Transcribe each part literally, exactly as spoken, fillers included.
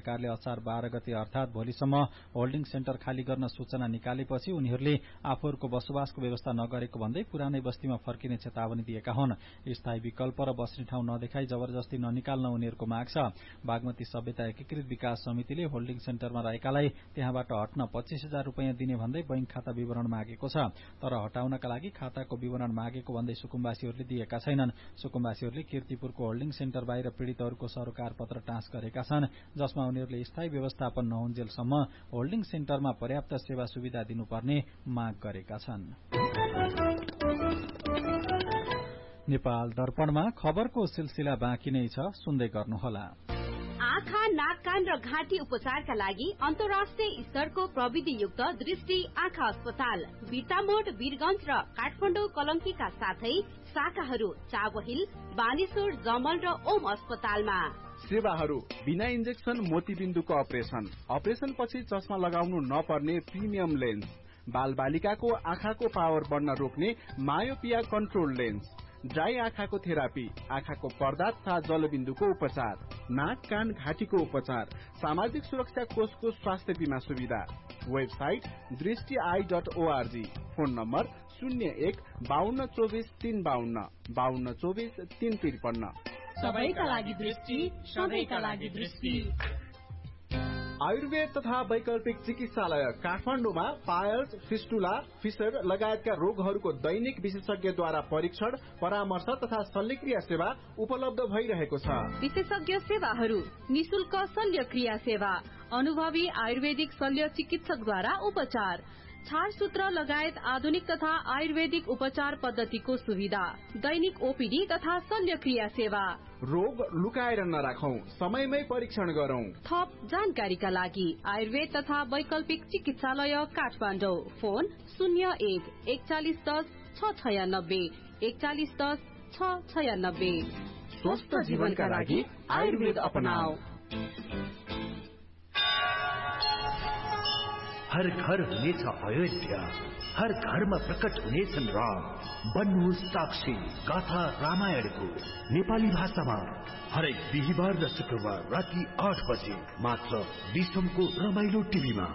सरकारले असार बाह्र गते अर्थात भोलिसम्म होल्डिङ सेन्टर खाली गर्न सूचना निकालेपछि उनीहरूले आफूहरूको बसोबासको व्यवस्था नगरेको भन्दै पुरानै बस्तीमा फर्किने चेतावनी दिएका हुन्। स्थायी विकल्प र बस्ने ठाउँ नदेखाई जबरजस्ती ननिकाल्न उनीहरूको माग छ। बागमती सभ्यता एकीकृत विकास समितिले होल्डिङ सेन्टरमा रहेकालाई त्यहाँबाट हट्न पच्चीस हजार रूपियाँ दिने भन्दै बैंक खाता विवरण मागेको छ। तर हटाउनका लागि खाताको विवरण मागेको भन्दै सुकुम्बासीहरूले दिएका छैनन्। सुकुम्बासीहरूले कीर्तिपुरको होल्डिङ सेन्टर बाहिर पीड़ितहरूको सरोकार पत्र टाँस गरेका छन्, जसमा उनीहरूले स्थायी व्यवस्थापन नहुन्जेलसम्म होल्डिङ सेन्टरमा पर्याप्त सेवा सुविधा दिनुपर्ने माग गरेका छन्। नेपाल दर्पणमा खबरको सिलसिला बाँकी नै छ, सुन्दै गर्नुहोला। आँखा, नाक, कान र घाँटी उपचारका लागि अन्तर्राष्ट्रिय स्तरको प्रविधियुक्त दृष्टि आँखा अस्पताल बिर्तामोड, वीरगंज र काठमाडौँ कलंकीका साथै शाखाहरू चाबहिल, बानेश्वर, जमल र ओम अस्पतालमा। सेवाहरू बिना इन्जेक्सन मोतीबिन्दुको अपरेसन, अपरेसन पछि चस्मा लगाउनु नपर्ने प्रिमियम लेन्स, बाल बालिकाको आँखाको पावर बढ्न रोक्ने मायोपिया कन्ट्रोल लेन्स, ड्राई आँखाको थेरापी, आँखाको पर्दा तथा जलबिन्दुको उपचार, नाक, कान, घाँटीको उपचार, सामाजिक सुरक्षा कोषको स्वास्थ्य बीमा सुविधा। वेबसाइट दृष्टि I dot ORG. Phone number शून्य एक बाहन्न चौबिस तीन बाहन्न बाहन्न चौबिस तीन त्रिपन्न। सबैका लागि दृष्टि, सबैका लागि दृष्टि। आयुर्वेद तथा वैकल्पिक चिकित्सालय काठमाडौँमा पायल्स, फिस्टुला, फिसर लगायतका रोगहरूको दैनिक विशेषज्ञद्वारा परीक्षण, परामर्श तथा शल्यक्रिया सेवा उपलब्ध भइरहेको छ। विशेषज्ञ सेवाहरू निशुल्क शल्यक्रिया सेवा, अनुभवी आयुर्वेदिक शल्य चिकित्सकद्वारा उपचार, छारसूत्र लगायत आधुनिक तथा आयुर्वेदिक उपचार पद्धतिको सुविधा, दैनिक ओपीडी तथा शल्यक्रिया सेवा। रोग लुकाएर नराखौं, समयमै परीक्षण गरौं। थप जानकारीका लागि आयुर्वेद तथा वैकल्पिक चिकित्सालय काठमाडौँ। फोन शून्य एक एकचालिस दस छ छयानब्बे एकचालिस दस छ छयानब्बे। स्वस्थ जीवनका लागि आयुर्वेद अपनाओ। हर घर हुनेछ अयोध्या, हर घरमा प्रकट हुनेछन् राम। बन्नुहोस् साक्षी गाथा रामायणको नेपाली भाषामा हरेक बिहिबार र शुक्रबार राति आठ बजे मात्र विश्वको रमाइलो टिभीमा।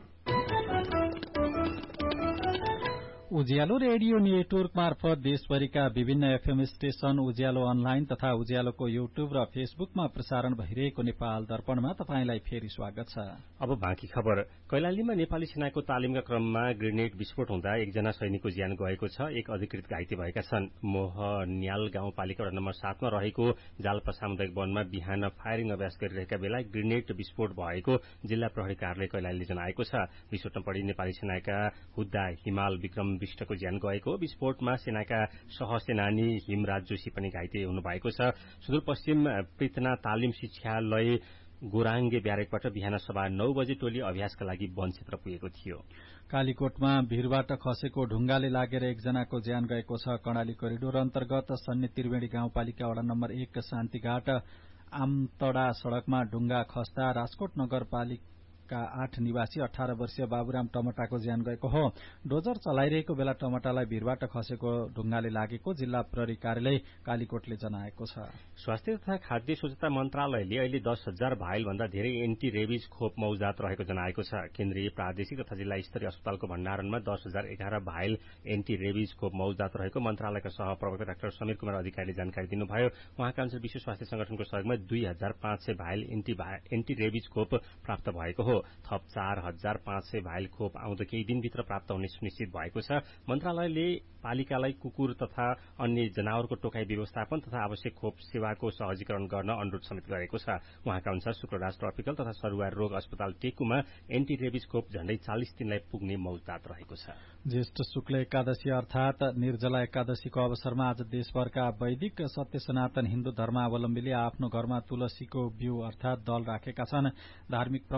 उज्यालो रेडियो नेटवर्क मार्फत देशभरिका विभिन्न एफएम स्टेशन, उज्यालो अनलाइन तथा उज्यालोको युट्युब र फेसबुकमा प्रसारण भइरहेको नेपाल दर्पणमा तपाईंलाई फेरि स्वागत छ। अब बाँकी खबर। कैलालीमा नेपाली सेनाको तालिमका क्रममा ग्रेनेड विस्फोट हुँदा एकजना सैनिकको ज्यान गएको छ, एक अधिकृत घाइते भएका छन्। मोहन्याल गाउँपालिका वडा नम्बर सातमा रहेको जालपा सामुदायिक वनमा बिहान फायरिङ अभ्यास गरिरहेका बेला ग्रेनेड विस्फोट भएको जिल्ला प्रहरी कार्यालय कैलालीले जनाएको छ। विस्फोटमा परि नेपाली सेनाका हुद्दा हिमाल विक्रम विष्टको ज्यान गएको। विस्फोटमा सेनाका सहसेनानी हिमराज जोशी पनि घाइते हुनुभएको छ। सुदूरपश्चिम पृतना तालिम शिक्षालय गोराङ्गे ब्यारेकबाट बिहान सभा नौ बजे टोली अभ्यासका लागि वन क्षेत्र पुगेको थियो। कालीकोटमा भीरबाट खसेको ढुङ्गाले लागेर एकजनाको ज्यान गएको छ। कर्णाली कोरिडोर अन्तर्गत सन्य त्रिवेणी गाउँपालिका वडा नम्बर एक शान्तिघाट आमतडा सड़कमा ढुङ्गा खस्दा राजकोट नगरपालिका का आठ निवासी अठारह वर्षीय बाबुराम टमटाको ज्यान गएको हो। डोजर चलाइरहेको बेला टमटालाई भीरबाट खसेको ढुङ्गाले लागेको जिल्ला प्रहरी कार्यालय कालीकोटले जनाएको छ। स्वास्थ्य तथा खाद्य स्वच्छता मन्त्रालयले अहिले दस हजार भाइल भन्दा धेरै एन्टी रेबिज खोप मौजात रहेको जनाएको छ। केन्द्रीय प्रादेशिक तथा जिल्ला स्तरीय अस्पतालको भण्डारणमा दस हजार एघार भाइल एन्टी रेबिज खोप मौजात रहेको मन्त्रालयका सहप्रवक्ता डाक्टर समीर कुमार अधिकारीले जानकारी दिनुभयो। उहाँका अनुसार विश्व स्वास्थ्य संगठनको सहयोगमा दुई हजार पाँच सय भाइल एन्टी रेबिज खोप प्राप्त भएको हो। थप चार हजार पाँच सय भाइल खोप आउँदो केही दिनभित्र प्राप्त हुने सुनिश्चित भएको छ। मन्त्रालयले पालिकालाई कुकुर तथा अन्य जनावरको टोकाई व्यवस्थापन तथा आवश्यक खोप सेवाको सहजीकरण गर्न अनुरोध समेत गरेको छ। उहाँका अनुसार शुक्रराज ट्रपिकल तथा सरुवा रोग अस्पताल टेकुमा एन्टी रेबिज खोप झण्डै चालिस दिनलाई पुग्ने मौजदात रहेको छ। ज्येष्ठ शुक्ल एकादशी अर्थात निर्जला एकादशीको अवसरमा आज देशभरका वैदिक सत्य सनातन हिन्दू धर्मावलम्बीले आफ्नो घरमा तुलसीको बिउ अर्थात दल राखेका छन्। धार्मिक परम्परा अनुसार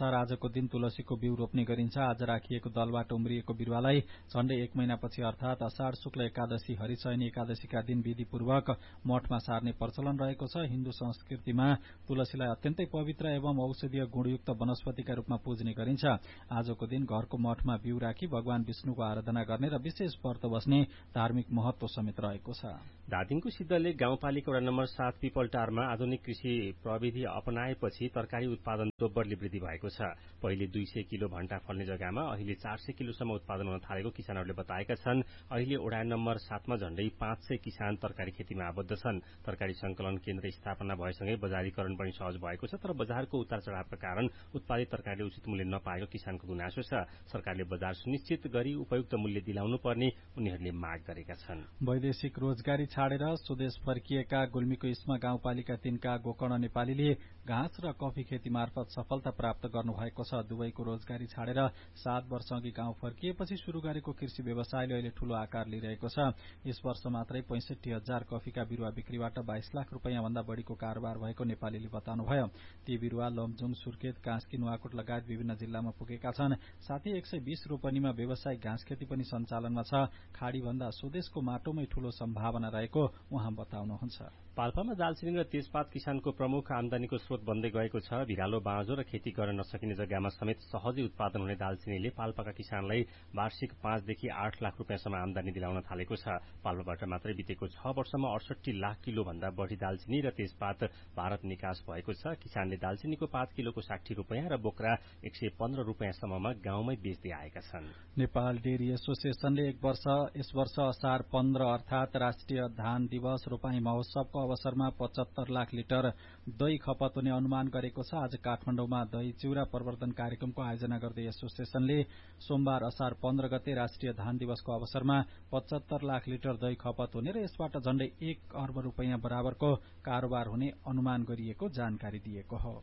अनुसार आजको दिन तुलसीको बिउ रोप्ने गरिन्छ। आज राखिएको दलबाट उम्रिएको बिरुवालाई झण्डै एक महिनापछि अर्थात अषाढ़ शुक्ल एकादशी हरिशयनी एकादशीका दिन विधिपूर्वक मठमा सार्ने प्रचलन रहेको छ। हिन्दू संस्कृतिमा तुलसीलाई अत्यन्तै पवित्र एवं औषधीय गुणयुक्त वनस्पतिका रूपमा पूज्ने गरिन्छ। आजको दिन घरको मठमा बिउ राखी भगवान विष्णुको आराधना गर्ने र विशेष व्रत बस्ने धार्मिक महत्व समेत रहेको छ। धादिङको सिद्धले गाउँपालिका वडा नम्बर सात पिपलटारमा आधुनिक कृषि प्रविधि अपनाएपछि तरकारी उत्पादन दोब्बरले वृद्धि भएको छ। पहिले दुई सय किलो भण्टा फल्ने जग्गामा अहिले चार सय किलोसम्म उत्पादन हुन थालेको किसानहरूले बताएका छन्। अहिले वडा नम्बर सातमा झण्डै पाँच सय किसान तरकारी खेतीमा आबद्ध छन्। तरकारी संकलन केन्द्र स्थापना भएसँगै बजारीकरण पनि सहज भएको छ, तर बजारको उतार चढ़ावका कारण उत्पादित तरकारीले उचित मूल्य नपाएको किसानको गुनासो छ। सरकारले बजार सुनिश्चित गरी उपयुक्त मूल्य दिलाउनु पर्ने उनीहरूले माग गरेका छन्। वैदेशिक रोजगारी छाडेर स्वदेश फर्किएका गुल्मीको इस्मा गाउँपालिका तीनका गोकर्ण नेपालीले घाँस र कफी खेती मार्फत सफलता प्राप्त गर्नुभएको छ। दुवैको रोजगारी छाडेर सात वर्ष अघि गाउँ फर्किएपछि शुरू गरेको कृषि व्यवसायले अहिले ठूलो आकार लिइरहेको छ। यस वर्ष मात्रै पैंसठी हजार कफीका बिरुवा बिक्रीबाट बाइस लाख रूपियाँ भन्दा बढ़ीको कारोबार भएको नेपालीले बताउनुभयो। ती बिरुवा लमजुङ, सुर्खेत, कास्की, नुवाकोट लगायत विभिन्न जिल्लामा पुगेका छन्। साथै एक सय बीस रोपनीमा व्यावसायिक घाँस खेती पनि सञ्चालनमा छ। खाड़ी भन्दा स्वदेशको माटोमै ठूलो सम्भावना रहेको उहाँ बताउनुहुन्छ। पाल्पामा दालचिनी र तेजपात किसानको प्रमुख आमदानीको स्रोत बन्दै गएको छ। भिरालो बाँझो र खेती गर्न नसकिने जग्गामा समेत सहजै उत्पादन हुने दालचिनीले पाल्पाका किसानलाई वार्षिक पाँचदेखि आठ लाख रूपियाँसम्म आमदानी दिलाउन थालेको छ। पाल्पाबाट मात्रै बितेको छ वर्षमा अडसठी लाख किलो भन्दा बढ़ी दालचिनी र तेजपात भारत निकास भएको छ। किसानले दालचिनीको पाँच किलोको साठी रूपियाँ र बोक्रा एक सय पन्ध्र रूपियाँसम्ममा गाउँमै बेच्दै आएका छन्। नेपाल डेरी एसोसिएशनले एक वर्ष यस वर्ष असार पन्ध्र अर्थात राष्ट्रिय धान दिवस रोपाई महोत्सवको अवसरमा पचहत्तर लाख लिटर दही खपत हुने अनुमान गरेको छ। आज काठमाडौँमा दही चिउरा प्रवर्धन कार्यक्रमको आयोजना गर्दै एसोसिएशनले सोमबार असार पन्ध्र गते राष्ट्रिय धान दिवसको अवसरमा पचहत्तर लाख लिटर दही खपत हुने र यसबाट झण्डै एक अर्ब रूपियाँ बराबरको कारोबार हुने अनुमान गरिएको जानकारी दिएको हो।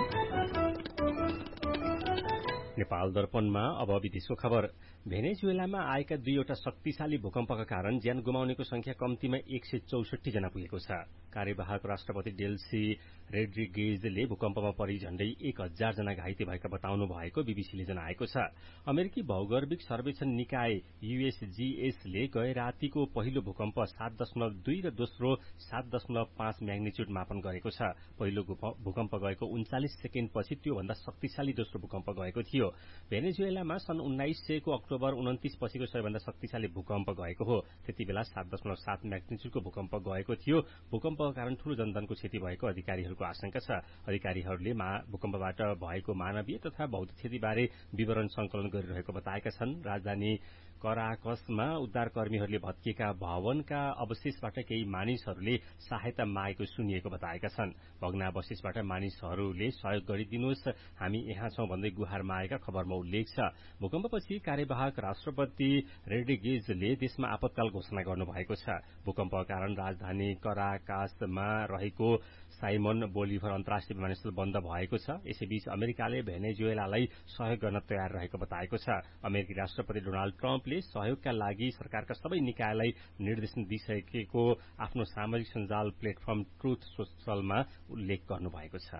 नेपाल दर्पणमा अब विदेशको खबर। भेनेजुएलामा आएका दुईवटा शक्तिशाली भूकम्पका कारण ज्यान गुमाउनेको संख्या कम्तीमा एक सय चौसठी जना पुगेको छ। कार्यवाहक राष्ट्रपति डेल्सी रेड्रिगेजले भूकम्पमा परि झण्डै एक हजार जना घाइते भएका बताउनु भएको बीबीसीले जनाएको छ। अमेरिकी भौगर्भिक सर्वेक्षण निकाय यूएसजीएसले गए रातिको पहिलो भूकम्प सात दशमलव दुई र दोस्रो सात दशमलव पाँच म्याग्निच्युड मापन गरेको छ। पहिलो भूकम्प गएको उन्चालिस सेकेण्डपछि त्योभन्दा शक्तिशाली दोस्रो भूकम्प गएको थियो। भेनेजुएलामा सन् उन्नाइस सयको अक्टोबर उन्तिस पछिको सबैभन्दा शक्तिशाली भूकम्प गएको हो। त्यति बेला सात दशमलव सात म्याग्निच्युडको भूकम्प गएको थियो। भूकम्पका कारण ठूलो जनधनको क्षति भएको अधिकारीहरूको आशंका छ। अधिकारीहरूले भूकम्पबाट भएको मानवीय तथा भौतिक क्षतिबारे विवरण संकलन गरिरहेको बताएका छन्। राजधानी कराकसमा उद्धारकर्मीहरूले भत्किएका भवनका अवशेषबाट केही मानिसहरूले सहायता मागेको सुनिएको बताएका छन्। भग्नावशेषबाट मानिसहरूले सहयोग गरिदिनुहोस्, हामी यहाँ छौं भन्दै गुहार मागेका खबरमा उल्लेख छ। भूकम्पपछि कार्यवाहक राष्ट्रपति रेड्रिगेजले देशमा आपतकाल घोषणा गर्नुभएको छ। भूकम्पका कारण राजधानी कराकासमा रहेको साइमन बोलिभर अन्तर्राष्ट्रिय विमानस्थल बन्द भएको छ। यसैबीच अमेरिकाले भेनेजुएलालाई सहयोग गर्न तयार रहेको बताएको छ। अमेरिकी राष्ट्रपति डोनाल्ड ट्रम्पले सहयोगका लागि सरकारका सबै निकायलाई निर्देशन दिइसकेको आफ्नो सामाजिक सञ्जाल प्लेटफर्म ट्रुथ सोशलमा उल्लेख गर्नुभएको छ।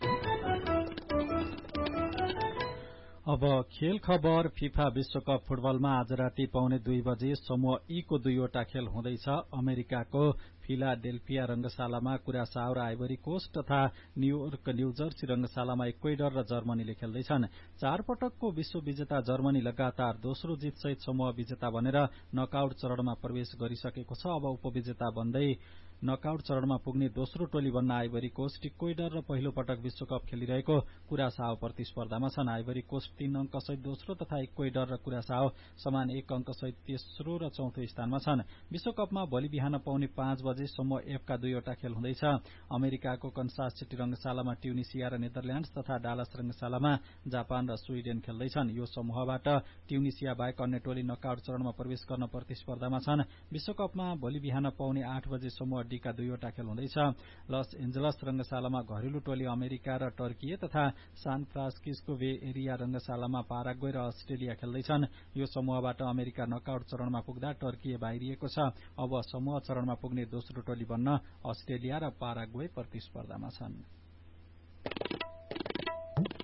अब खेल खबर। फिफा विश्वकप फुटबलमा आज राति पौने दुई बजे समूह ई को दुईवटा खेल हुँदैछ। अमेरिकाको फिलाडेल्फिया रंगशालामा कुरासाओ र आइभरी कोस्ट तथा न्यूयोर्क न्यूजर्सी रंगशालामा इक्वेडर र जर्मनीले खेल्दैछन्। चार पटकको विश्व विजेता जर्मनी लगातार दोस्रो जितसहित समूह विजेता बनेर नकआउट चरणमा प्रवेश गरिसकेको छ। अब उपविजेता बन्दै नकआउट चरणमा पुग्ने दोस्रो टोली बन्न आइभरी कोस्ट, इक्वेडर र पहिलो पटक विश्वकप खेलिरहेको कुरासाओ प्रतिस्पर्धामा छन्। आइभरी कोस्ट तीन अंकसहित दोस्रो तथा इक्वेडर र कुरासाओ समान एक अंकसहित तेस्रो र चौथो स्थानमा छन्। विश्वकपमा भोलि बिहान पौने पाँच बजे समूह एफ का दुईवटा खेल हुँदैछ। अमेरिकाको कन्सास सिटी रंगशालामा ट्युनिसिया र नेदरल्याण्ड्स तथा डालस रंगशालामा जापान र स्वीडेन खेल्दैछन्। यो समूहबाट ट्युनिसिया बाहेक अन्य टोली नकआउट चरणमा प्रवेश गर्न प्रतिस्पर्धामा छन्। विश्वकपमा भोलि बिहान पौने आठ बजे समूह डी का दुईवटा खेल हुँदैछ। लस एन्जलस रंगशालामा घरेलु टोली अमेरिका र टर्की तथा सान फ्रान्सिस्को बे एरिया रंगशालामा पाराग्वे र अस्ट्रेलिया खेल्दैछन्। यो समूहबाट अमेरिका नकआउट चरणमा पुग्दा टर्की बाहिरिएको छ। अब समूह चरणमा पुग्ने दोस्रो टोली बन्न अस्ट्रेलिया र पाराग्वे प्रतिस्पर्धामा छन्।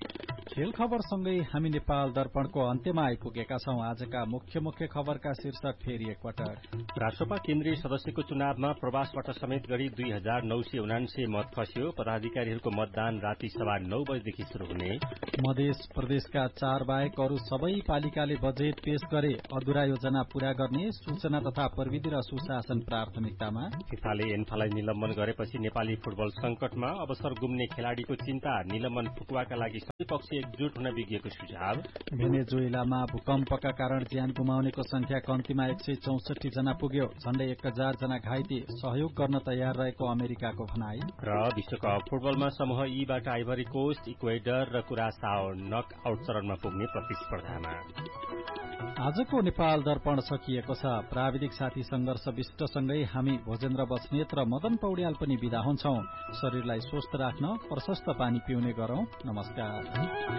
खेल खबरसँगै हामी नेपाल दर्पणको अन्त्यमा आइपुगेका छौं। आजका मुख्य मुख्य खबरका शीर्षक फेरि एकपटक। राष्ट्रपा केन्द्रीय सदस्यको चुनावमा प्रवासबाट समेत गरी दुई हजार नौ सय उनान्सय मत खस्यो। पदाधिकारीहरूको मतदान राति सवा नौ बजेदेखि शुरू हुने। मध्य प्रदेशका चार बाहेक अरू सबै पालिकाले बजेट पेश गरे। अधुरा योजना पूरा गर्ने सूचना तथा प्रविधि र सुशासन प्राथमिकतामा। फिफाले एन्फालाई निलम्बन गरेपछि नेपाली फुटबल संकटमा। अवसर गुम्ने खेलाड़ीको चिन्ता। निलम्बन फुकुवाका लागि सबै पक्ष एकजुट हुन विज्ञको सुझाव। भेनेजुएलामा भूकम्पका कारण ज्यान गुमाउनेको संख्या कम्तीमा एक सय चौसठी जना पुग्यो। झण्डै एक हजार जना घाइते। सहयोग गर्न तयार रहेको अमेरिकाको भनाई। र विश्वकप फुटबलमा समूह ईबाट आइभरी कोस्ट, इक्वेडर र कुरासाओ नक आउट चरणमा पुग्ने प्रतिस्पर्धामा। आजको नेपाल दर्पण सकिएको छ। प्राविधिक साथी संघर्ष विष्टसँगै हामी भोजेन्द्र बस्नेत र मदन पौड्याल पनि विदा हुन्छौं। शरीरलाई स्वस्थ राख्न प्रशस्त पानी पिउने गरौं। नमस्कार।